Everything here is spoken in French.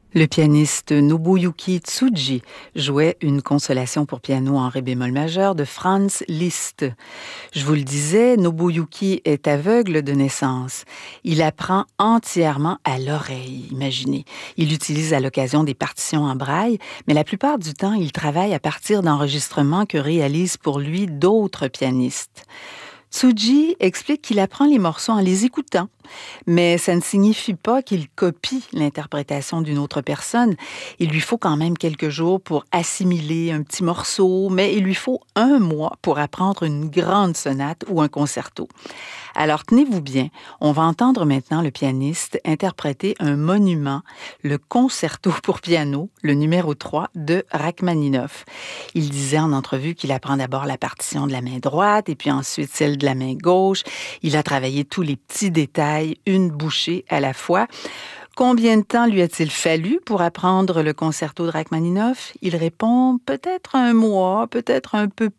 Le pianiste Nobuyuki Tsuji jouait une consolation pour piano en ré bémol majeur de Franz Liszt. Je vous le disais, Nobuyuki est aveugle de naissance. Il apprend entièrement à l'oreille, imaginez. Il utilise à l'occasion des partitions en braille, mais la plupart du temps, il travaille à partir d'enregistrements que réalisent pour lui d'autres pianistes. Tsuji explique qu'il apprend les morceaux en les écoutant, mais ça ne signifie pas qu'il copie l'interprétation d'une autre personne. Il lui faut quand même quelques jours pour assimiler un petit morceau, mais il lui faut 1 mois pour apprendre une grande sonate ou un concerto. Alors tenez-vous bien, on va entendre maintenant le pianiste interpréter un monument, le concerto pour piano, le numéro 3 de Rachmaninoff. Il disait en entrevue qu'il apprend d'abord la partition de la main droite et puis ensuite celle de la main gauche. Il a travaillé tous les petits détails, une bouchée à la fois. Combien de temps lui a-t-il fallu pour apprendre le concerto de Rachmaninoff? Il répond peut-être 1 mois, peut-être un peu plus.